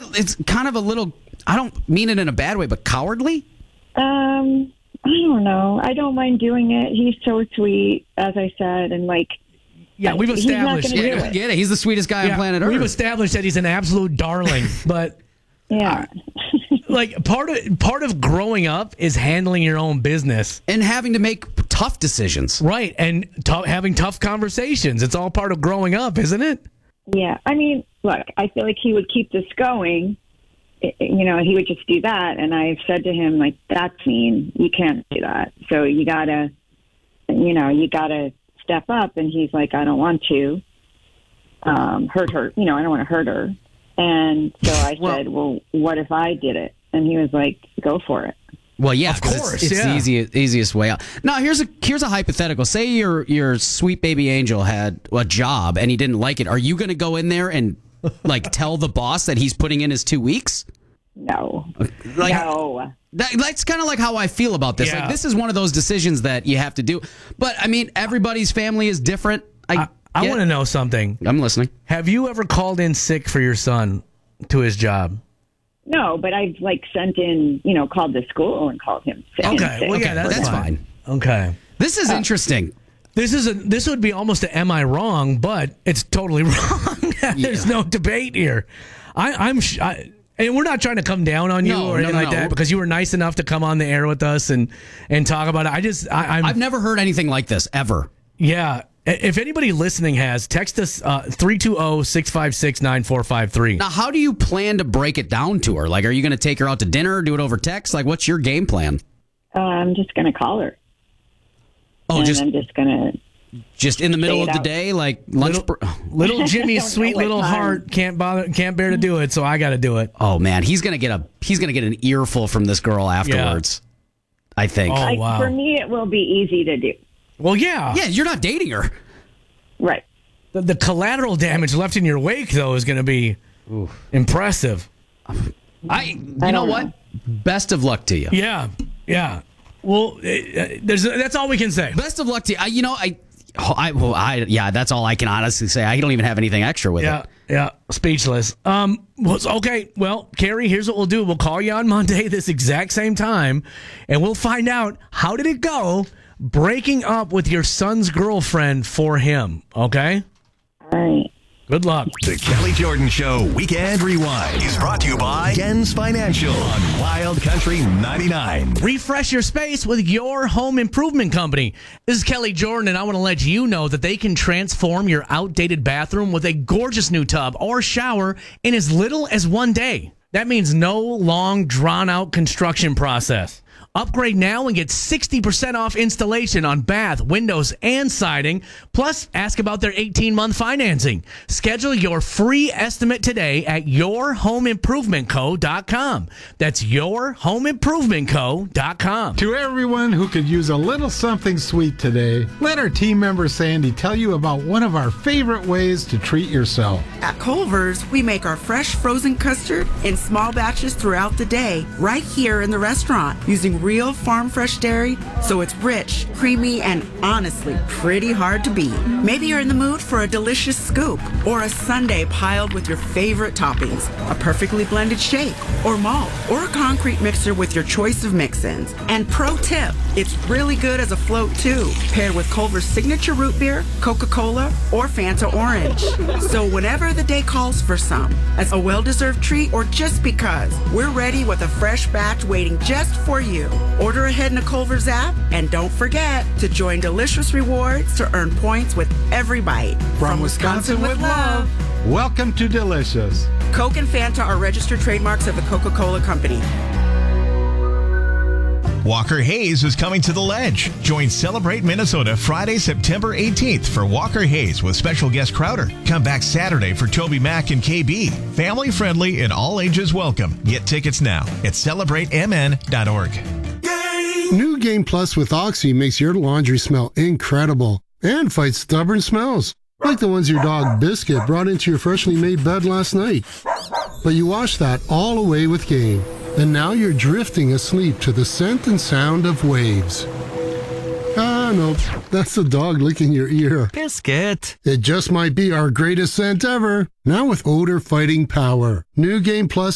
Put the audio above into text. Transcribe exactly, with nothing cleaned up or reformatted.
it's kind of a little, I don't mean it in a bad way, but cowardly? Um, I don't know. I don't mind doing it. He's so sweet, as I said, and like, Yeah, we've he's not established. gonna do Yeah, it. get it. He's the sweetest guy yeah, on planet Earth. We've established that he's an absolute darling, but Yeah. like part of part of growing up is handling your own business, and having to make tough decisions. right? And t- having tough conversations. It's all part of growing up, isn't it? Yeah. I mean, look, I feel like he would keep this going. I- You know, he would just do that. And I've said to him, like, that's mean. You can't do that. So you got to, you know, you got to step up. And he's like, I don't want to um, hurt her. You know, I don't want to hurt her. And so I Well- said, well, what if I did it? And he was like, go for it. Well, yeah, Of 'cause course, it's, it's yeah. the easy, easiest way out. Now, here's a here's a hypothetical. Say your your sweet baby angel had a job and he didn't like it. Are you going to go in there and like tell the boss that he's putting in his two weeks? No. Like, no. That, that's kind of like how I feel about this. Yeah. Like, this is one of those decisions that you have to do. But I mean, everybody's family is different. I I, I get- want to know something. I'm listening. Have you ever called in sick for your son to his job? No, but I've like sent in, you know, called the school and called him sick. and Okay, sick. well, yeah, that's, that's fine. Okay. This is interesting. This is a this would be almost a am I wrong, but it's totally wrong. There's no debate here. I, I'm sh- I, and we're not trying to come down on you No, or no, anything no, like no. that because you were nice enough to come on the air with us and and talk about it. I just I, I'm I've never heard anything like this ever. yeah. If anybody listening has, text us uh, three two zero, six five six, nine four five three. Now, how do you plan to break it down to her? Like, are you going to take her out to dinner, do it over text? Like, what's your game plan? Uh, I'm just going to call her. Oh, and just I'm just going to. just in the middle Say of it the out. day, like lunch. Little, br- little Jimmy's know sweet what little time. heart can't bother can't bear to do it, so I got to do it. Oh man, he's gonna get a he's gonna get an earful from this girl afterwards. I think. Oh. Like, wow. For me, it will be easy to do. Well, yeah, Yeah, you're not dating her. Right. The, the collateral damage left in your wake though is going to be impressive. I. You I know don't what? know. Best of luck to you. Yeah, yeah. Well, uh, there's that's all we can say. Best of luck to you. I, you know, I. oh, I, well, I. Yeah, that's all I can honestly say. I don't even have anything extra with Yeah, it. yeah. Speechless. Um. Well, okay. Well, Carrie, here's what we'll do. We'll call you on Monday this exact same time, and we'll find out how did it go breaking up with your son's girlfriend for him. Okay. All right. Good luck. The Kelly Jordan Show Weekend Rewind is brought to you by Gens Financial on Wild Country ninety-nine. Refresh your space with your home improvement company. This is Kelly Jordan, and I want to let you know that they can transform your outdated bathroom with a gorgeous new tub or shower in as little as one day. That means no long, drawn-out construction process. Upgrade now and get sixty percent off installation on bath, windows, and siding. Plus, ask about their eighteen-month financing. Schedule your free estimate today at your home improvement co dot com. That's your home improvement co dot com. To everyone who could use a little something sweet today, let our team member Sandy tell you about one of our favorite ways to treat yourself. At Culver's, we make our fresh frozen custard in small batches throughout the day, right here in the restaurant, using real farm fresh dairy, so it's rich, creamy, and honestly pretty hard to beat. Maybe you're in the mood for a delicious scoop or a sundae piled with your favorite toppings, a perfectly blended shake or malt, or a concrete mixer with your choice of mix-ins. And pro tip, it's really good as a float too, paired with Culver's signature root beer, Coca-Cola, or Fanta Orange. So whenever the day calls for some, as a well-deserved treat or just because, we're ready with a fresh batch waiting just for you. Order ahead in the Culver's app, and don't forget to join Delicious Rewards to earn points with every bite. From Wisconsin with love, welcome to Delicious. Coke and Fanta are registered trademarks of the Coca-Cola Company. Walker Hayes is coming to the Ledge. Join Celebrate Minnesota Friday, September eighteenth for Walker Hayes with special guest Crowder. Come back Saturday for Toby Mac and K B. Family friendly and all ages welcome. Get tickets now at celebrate m n dot org. New Game Plus with Oxy makes your laundry smell incredible and fights stubborn smells, like the ones your dog Biscuit brought into your freshly made bed last night. But you wash that all away with Game, and now you're drifting asleep to the scent and sound of waves. Ah, no, that's the dog licking your ear. Biscuit. It just might be our greatest scent ever, now with odor-fighting power. New Game Plus